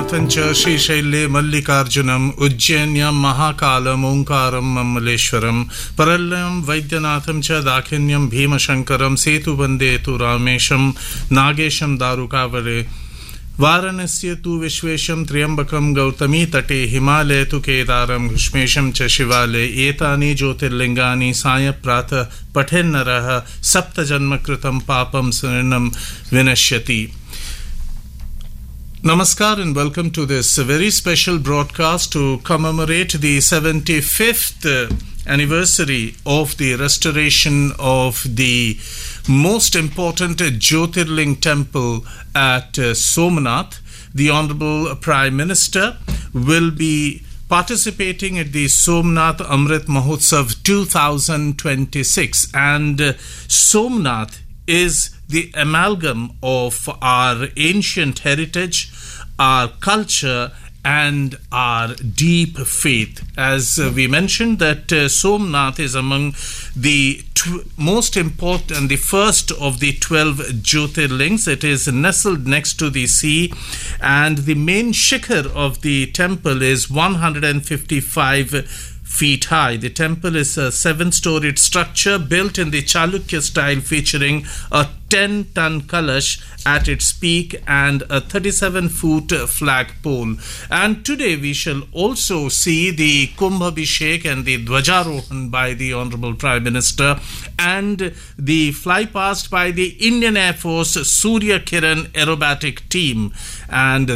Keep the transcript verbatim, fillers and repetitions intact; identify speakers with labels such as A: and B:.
A: Vaidyanathancha Srishaile Mallikarjunam Ujjainyam Mahakalam Omkaram Mammaleshwaram Parallam Vaidyanathancha cha Dakhinyam Bhimashankaram Setu Bandetu Ramesham Nagesham Darukavare Varanasya tu Vishvesham Triambakam Gautami Tate Himalaya tu Kedaram Hushmesham cha Shivale Etani Jyotirlingani Saya Prata Patennaraha Sapta Janmakritam Papam Surinam Vinashyati. Namaskar and welcome to this very special broadcast to commemorate the seventy-fifth anniversary of the restoration of the most important Jyotirling temple at Somnath. The Honorable Prime Minister will be participating at the Somnath Amrit Mahotsav twenty twenty-six, and Somnath is the amalgam of our ancient heritage, our culture, and our deep faith. As uh, we mentioned that uh, Somnath is among the tw- most important and the first of the twelve Jyotirlings. It is nestled next to the sea, and the main shikhar of the temple is one hundred fifty-five feet high. The temple is a seven-storied structure built in the Chalukya style, featuring a ten-ton kalash at its peak and a thirty-seven foot flagpole. And today we shall also see the Kumbh Abhishek and the Dwajarohan by the Honorable Prime Minister, and the flypast by the Indian Air Force Surya Kiran aerobatic team. And